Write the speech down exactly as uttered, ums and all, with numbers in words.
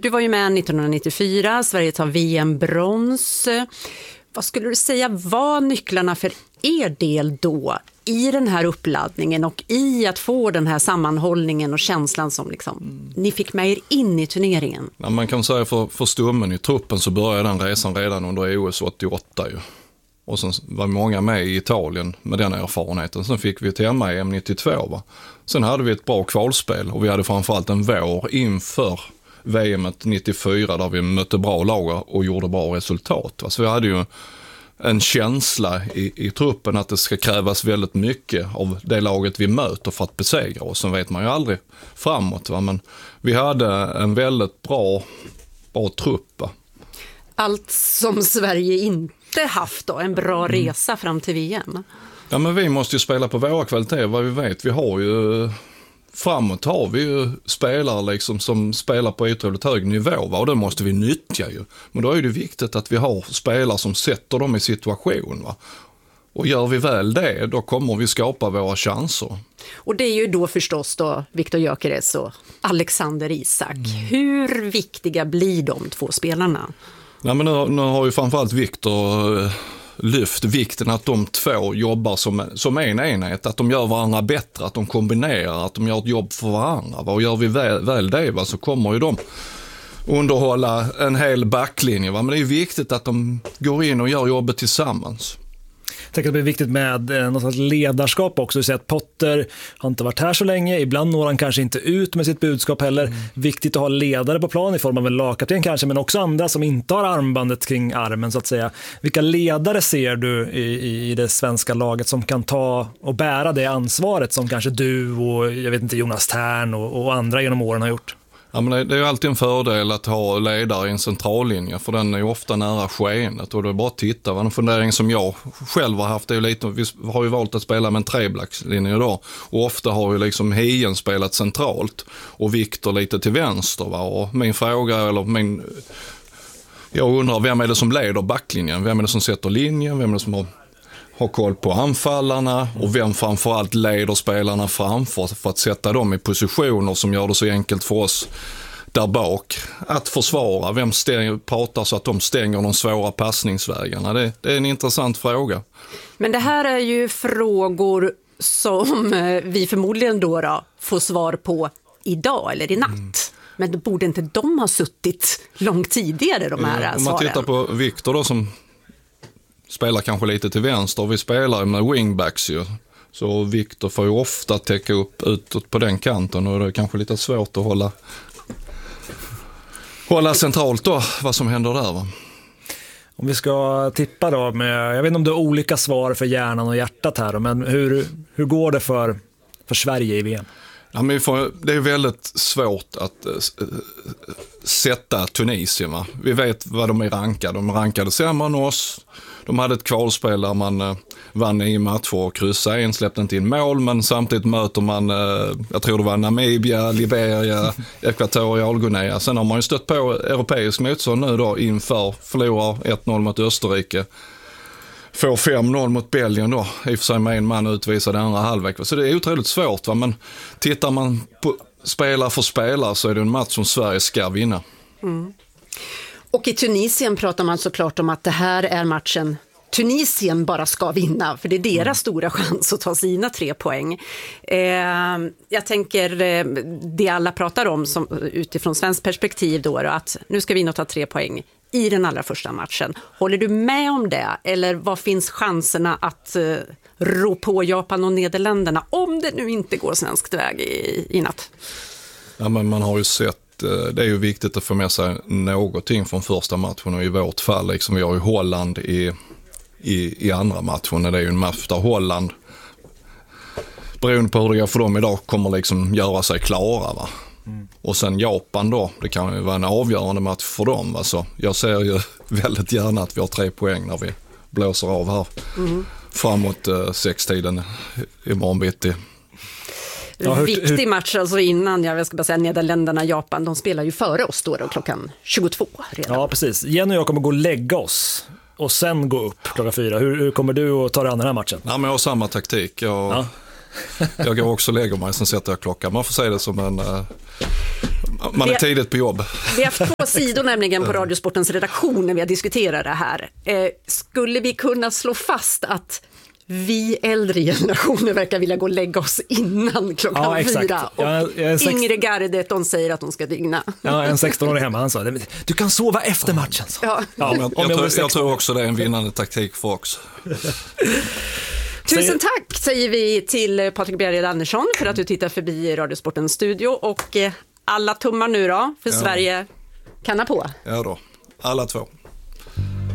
du var ju med nittonhundranittiofyra, Sverige tar V M-brons. Vad skulle du säga var nycklarna för er del då i den här uppladdningen och i att få den här sammanhållningen och känslan som liksom, mm. ni fick med er in i turneringen? Ja, man kan säga för, för stummen i truppen så började den resan redan under O S åttioåtta ju. Och sen var många med i Italien med den erfarenheten. Sen fick vi ett hemma-E M nittiotvå. Va? Sen hade vi ett bra kvalspel och vi hade framförallt en vår inför V M nittiofyra där vi mötte bra lag och gjorde bra resultat. Va? Så vi hade ju en känsla i, i truppen att det ska krävas väldigt mycket av det laget vi möter för att besegra oss. Sen vet man ju aldrig framåt. Va? Men vi hade en väldigt bra, bra trupp. Va? Allt som Sverige inte haft då, en bra resa mm. fram till V M. Ja, men vi måste ju spela på våra kvaliteter, vad vi vet. Vi har ju, framåt har vi ju spelare liksom som spelar på otroligt hög nivå, va? Och det måste vi nyttja ju. Men då är det viktigt att vi har spelare som sätter dem i situation, va? Och gör vi väl det, då kommer vi skapa våra chanser. Och det är ju då förstås då Viktor Gyökeres och Alexander Isak. Mm. Hur viktiga blir de två spelarna? Nej, men nu, nu har ju framförallt Viktor eh, lyft vikten att de två jobbar som, som en enhet, att de gör varandra bättre, att de kombinerar, att de gör ett jobb för varandra. Va? Och gör vi väl, väl det, va, så kommer ju de underhålla en hel backlinje. Va? Men det är viktigt att de går in och gör jobbet tillsammans. Jag tänker att det blir viktigt med eh, något slags ledarskap också. Du säger att Potter har inte varit här så länge. Ibland når han kanske inte ut med sitt budskap heller. Mm. Viktigt att ha ledare på plan i form av en lagkapten kanske, men också andra som inte har armbandet kring armen så att säga. Vilka ledare ser du i, i det svenska laget som kan ta och bära det ansvaret som kanske du och jag vet inte Jonas Tern och, och andra genom åren har gjort? Ja, men det är ju alltid en fördel att ha ledare i en centrallinje, för den är ju ofta nära skenet och det är bara att titta. En fundering som jag själv har haft är ju lite, vi har ju valt att spela med en treblackslinje idag och ofta har ju liksom Hien spelat centralt och Viktor lite till vänster. Va? Och min fråga, eller min, jag undrar vem är det som leder backlinjen? Vem är det som sätter linjen? Vem är det som har har koll på anfallarna och vem framförallt leder spelarna framför för att sätta dem i positioner som gör det så enkelt för oss där bak att försvara. Vem stäng, pratar så att de stänger de svåra passningsvägarna? Det, det är en intressant fråga. Men det här är ju frågor som vi förmodligen då, då får svar på idag eller i natt. Mm. Men då borde inte de ha suttit långt tidigare, de här mm, svaren? Om man tittar på Viktor då som spelar kanske lite till vänster och vi spelar med wingbacks ju. Så Viktor får ju ofta täcka upp utåt på den kanten och det är kanske lite svårt att hålla hålla centralt då vad som händer där, va? Om vi ska tippa då med, jag vet inte om det är olika svar för hjärnan och hjärtat här, men hur, hur går det för, för Sverige i V M? Ja, men får, det är väldigt svårt att äh, sätta Tunisien. Va? Vi vet vad de är rankade. De rankade sämre än oss. De hade ett kvalspel där man äh, vann i matcher och kryssade en, släppte inte in mål, men samtidigt möter man, äh, jag tror det var Namibia, Liberia, Ekvatorialguinea. Sen har man ju stött på europeisk motstånd nu då inför, förlorar ett noll mot Österrike. Får fem noll mot Belgien då, i och för sig med en man utvisade andra halvlek. Så det är otroligt svårt, va? Men tittar man på spelare för spelare så är det en match som Sverige ska vinna. Mm. Och i Tunisien pratar man såklart om att det här är matchen Tunisien bara ska vinna, för det är deras mm. stora chans att ta sina tre poäng. Eh, jag tänker eh, det alla pratar om som, utifrån svensk perspektiv då, då, att nu ska vi in och ta tre poäng i den allra första matchen. Håller du med om det? Eller vad finns chanserna att eh, rå på Japan och Nederländerna om det nu inte går svenskt väg i, i natt? Ja, men man har ju sett, det är ju viktigt att få med sig någonting från första matchen och i vårt fall, liksom vi har ju Holland i, i, i andra matchen. Det är ju en match där Holland, beroende på hur det går för dem idag, kommer liksom göra sig klara, va? Mm. Och sen Japan då, det kan ju vara en avgörande match för dem. Alltså, jag ser ju väldigt gärna att vi har tre poäng när vi blåser av här mm. framåt eh, sextiden imorgon bitti. Ja, hur, viktig hur... match alltså innan, jag ska bara säga Nederländerna, Japan, de spelar ju före oss då, då klockan tjugotvå redan. Ja, precis. Jenny och jag kommer gå och lägga oss och sen gå upp klockan fyra. Hur, hur kommer du att ta dig an den här matchen? Ja, men jag har samma taktik. Jag... Ja. Jag går också och lägger mig, sen sätter jag klockan. Man får säga det som en... Man är tidigt på jobb. Vi har haft två sidor nämligen på Radiosportens redaktion när vi har diskuterat det här. Eh, skulle vi kunna slå fast att vi äldre generationer verkar vilja gå och lägga oss innan klockan ja, exakt. fyra. Och jag, jag sex... Ingrid Gardet, de säger att de ska digna. Ja, en sexton-årig hemma, han sa, du kan sova efter matchen. Så. Ja. Ja, jag, jag, jag, tror, jag tror också det är en vinnande taktik för oss. Tusen tack säger vi till Patrik Bjerred Andersson för att du tittar förbi Radiosportens studio, och alla tummar nu då för ja. Sverige kanna på. Ja då, alla två.